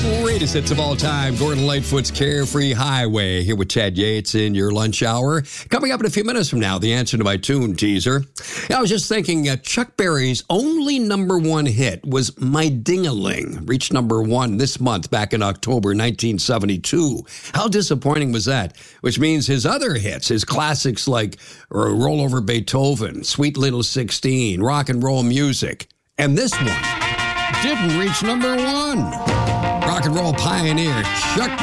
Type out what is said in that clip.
Greatest hits of all time, Gordon Lightfoot's Carefree Highway, here with Chad Yates in your lunch hour. Coming up in a few minutes from now, the answer to my tune teaser. I was just thinking, Chuck Berry's only number one hit was My Ding-a-Ling, reached number one this month back in October 1972. How disappointing was that? Which means his other hits, his classics like Roll Over Beethoven, Sweet Little 16, Rock and Roll Music, and this one didn't reach number one. Rock and roll pioneer Chuck